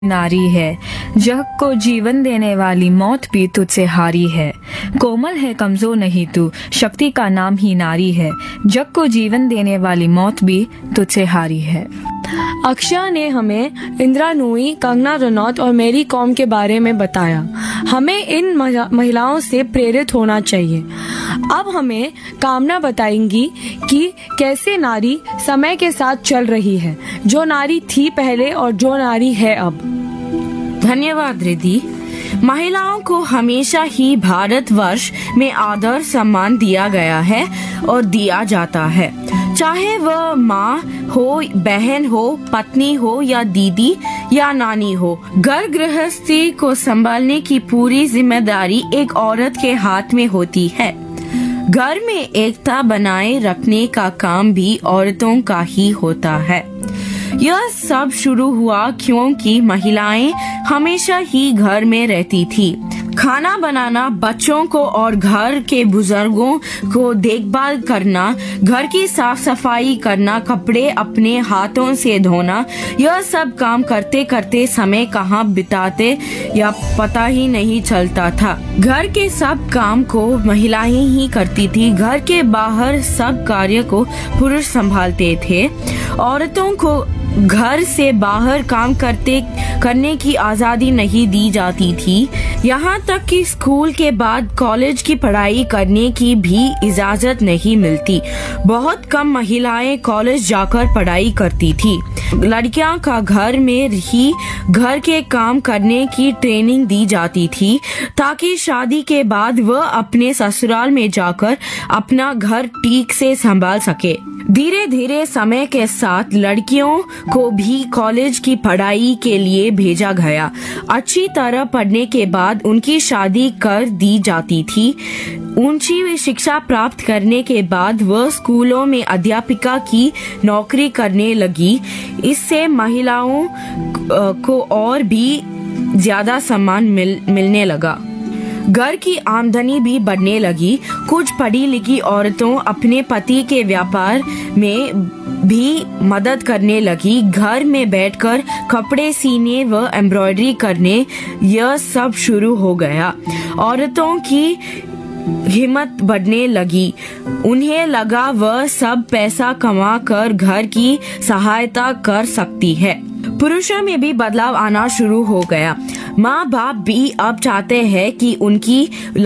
नारी है, जग को जीवन देने वाली मौत भी तुझसे हारी है। कोमल है कमजोर नहीं तू, शक्ति का नाम ही नारी है, जग को जीवन देने वाली मौत भी तुझसे हारी है। अक्षय ने हमें इंदिरा नूई, कंगना रनौत और मेरी कॉम के बारे में बताया। हमें इन महिलाओं से प्रेरित होना चाहिए। अब हमें कामना बताएंगी कि कैसे नारी समय के साथ चल रही है, जो नारी थी पहले और जो नारी है अब। धन्यवाद रिद्धि। महिलाओं को हमेशा ही भारतवर्ष में आदर सम्मान दिया गया है और दिया जाता है, चाहे वह माँ हो, बहन हो, पत्नी हो या दीदी या नानी हो। घर गृहस्थी को संभालने की पूरी जिम्मेदारी एक औरत के हाथ में होती है। घर में एकता बनाए रखने का काम भी औरतों का ही होता है। यह सब शुरू हुआ क्योंकि महिलाएं हमेशा ही घर में रहती थी। खाना बनाना, बच्चों को और घर के बुजुर्गों को देखभाल करना, घर की साफ सफाई करना, कपड़े अपने हाथों से धोना, यह सब काम करते करते समय कहाँ बिताते या पता ही नहीं चलता था। घर के सब काम को महिलाएं ही करती थी। घर के बाहर सब कार्य को पुरुष संभालते थे। औरतों को घर से बाहर काम करने की आजादी नहीं दी जाती थी। यहाँ तक कि स्कूल के बाद कॉलेज की पढ़ाई करने की भी इजाजत नहीं मिलती। बहुत कम महिलाएं कॉलेज जाकर पढ़ाई करती थी। लड़कियां का घर में ही घर के काम करने की ट्रेनिंग दी जाती थी, ताकि शादी के बाद वह अपने ससुराल में जाकर अपना घर ठीक से संभाल सके। धीरे धीरे समय के साथ लड़कियों को भी कॉलेज की पढ़ाई के लिए भेजा गया। अच्छी तरह पढ़ने के बाद उनकी शादी कर दी जाती थी। ऊंची शिक्षा प्राप्त करने के बाद वह स्कूलों में अध्यापिका की नौकरी करने लगी। इससे महिलाओं को और भी ज्यादा सम्मान मिलने लगा। घर की आमदनी भी बढ़ने लगी। कुछ पढ़ी लिखी औरतों अपने पति के व्यापार में भी मदद करने लगी। घर में बैठकर कपड़े सीने व एम्ब्रॉयडरी करने, यह सब शुरू हो गया। औरतों की हिम्मत बढ़ने लगी। उन्हें लगा वह सब पैसा कमा कर घर की सहायता कर सकती है। पुरुषों में भी बदलाव आना शुरू हो गया। माँ बाप भी अब चाहते हैं कि उनकी